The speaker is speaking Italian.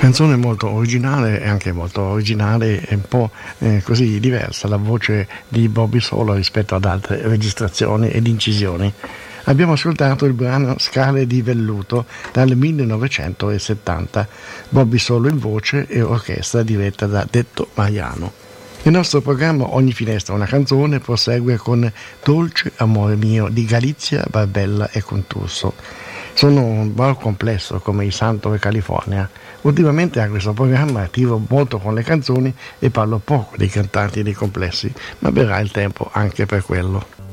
Canzone molto originale e anche molto originale e un po' così diversa la voce di Bobby Solo rispetto ad altre registrazioni ed incisioni. Abbiamo ascoltato il brano Scale di velluto dal 1970, Bobby Solo in voce e orchestra diretta da Detto Mariano. Il nostro programma Ogni finestra una canzone prosegue con Dolce amore mio di Galizia, Barbella e Conturso. Sono un po' complesso come i Santo e California. Ultimamente a questo programma tiro molto con le canzoni e parlo poco dei cantanti e dei complessi, ma verrà il tempo anche per quello.